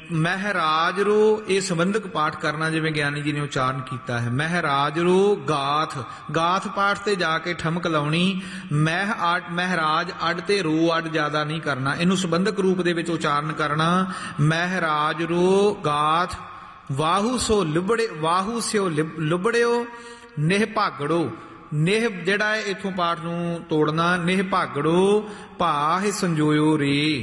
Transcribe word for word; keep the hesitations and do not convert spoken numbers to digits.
ਮਹਿਰਾਜ ਰੋ ਇਹ ਸੰਬੰਧਕ ਪਾਠ ਕਰਨਾ, ਜਿਵੇਂ ਗਿਆਨੀ ਜੀ ਨੇ ਉਚਾਰਨ ਕੀਤਾ ਹੈ। ਮਹਿਰਾਜ ਰੋ ਗਾਥ, ਗਾਥ ਪਾਠ ਤੇ ਜਾ ਕੇ ਠਮਕ ਲਾਉਣੀ। ਮਹਿ ਅੱਡ, ਮਹਿਰਾਜ ਅੱਡ ਤੇ ਰੋ ਅੱਡ ਜ਼ਿਆਦਾ ਨਹੀਂ ਕਰਨਾ, ਇਹਨੂੰ ਸੰਬੰਧਕ ਰੂਪ ਦੇ ਵਿੱਚ ਉਚਾਰਨ ਕਰਨਾ। ਮਹਿਰਾਜ ਰੋ ਗਾਥ ਵਾਹੂ ਸੋ ਲਿਬੜੇ, ਵਾਹੂ ਸਿਓ ਲੁਬੜਿਓ ਨਿਹ ਭਾਗੜੋ। ਨਿਹ ਜਿਹੜਾ ਹੈ ਇੱਥੋਂ ਪਾਠ ਨੂੰ ਤੋੜਨਾ, ਨਿਹ ਭਾਗੜੋ ਭਾਹਿ ਸੰਜੋਇਓ ਰੇ।